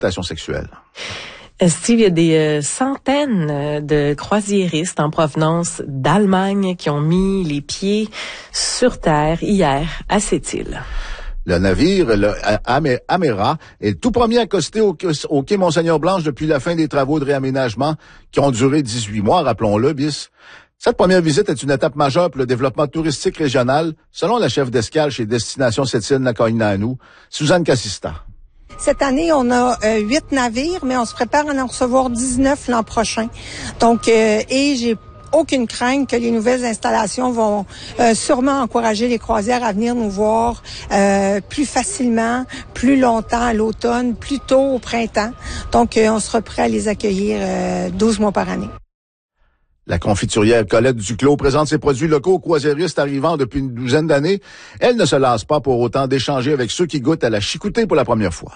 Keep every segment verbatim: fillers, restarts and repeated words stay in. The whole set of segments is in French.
sexuelle. Steve, il y a des euh, centaines de croisiéristes en provenance d'Allemagne qui ont mis les pieds sur terre hier à Sept-Îles. Le navire, le Amera, est le tout premier accosté au, au quai Monseigneur-Blanche depuis la fin des travaux de réaménagement qui ont duré dix-huit mois, rappelons-le, bis. Cette première visite est une étape majeure pour le développement touristique régional, selon la chef d'escale chez Destination Sept-Îles-Nacoinaanou, Suzanne Cassista. Cette année, on a euh, huit navires, mais on se prépare à en recevoir dix-neuf l'an prochain. Donc, euh, et j'ai aucune crainte que les nouvelles installations vont euh, sûrement encourager les croisières à venir nous voir euh, plus facilement, plus longtemps à l'automne, plus tôt au printemps. Donc, euh, on sera prêt à les accueillir euh, douze mois par année. La confiturière Colette Duclos présente ses produits locaux aux croisiéristes arrivant depuis une douzaine d'années. Elle ne se lasse pas pour autant d'échanger avec ceux qui goûtent à la chicoutée pour la première fois.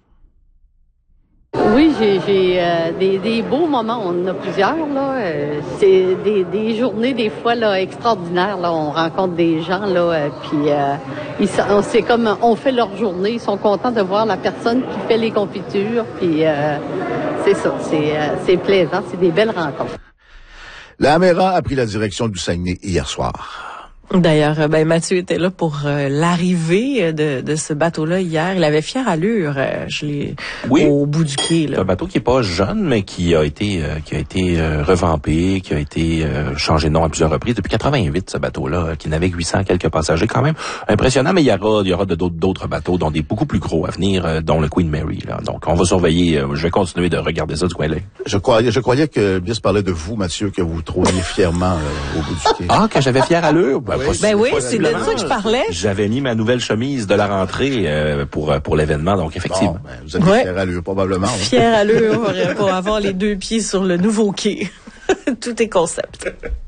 Oui, j'ai, j'ai euh, des, des beaux moments. On en a plusieurs, là. Euh, c'est des, des journées, des fois, là, extraordinaires, là. On rencontre des gens, là, euh, puis euh, ils, c'est comme, on fait leur journée. Ils sont contents de voir la personne qui fait les confitures, puis euh, c'est ça. C'est, euh, c'est plaisant. C'est des belles rencontres. La Amera a pris la direction du Saguenay hier soir. D'ailleurs, ben Mathieu était là pour euh, l'arrivée de, de ce bateau-là hier. Il avait fière allure, euh, je l'ai oui. au bout du quai. Là. C'est un bateau qui est pas jeune, mais qui a été euh, qui a été euh, revampé, qui a été euh, changé de nom à plusieurs reprises depuis quatre-vingt-huit. Ce bateau-là, qui n'avait que huit cents quelques passagers, quand même impressionnant. Mais il y aura il y aura de d'autres d'autres bateaux, dont des beaucoup plus gros à venir, euh, dont le Queen Mary. Là. Donc, on va surveiller. Euh, je vais continuer de regarder ça du coin là. Je croyais je croyais que Bis parlait de vous, Mathieu, que vous trouviez fièrement euh, au bout du quai. Ah, que j'avais fière allure. Ben, oui, ben oui c'est de ça que je parlais. J'avais mis ma nouvelle chemise de la rentrée euh, pour pour l'événement, donc effectivement. Bon, ben, vous avez ouais. fière allure, probablement. Ouais. Fière allure pour avoir les deux pieds sur le nouveau quai. Tout est concept.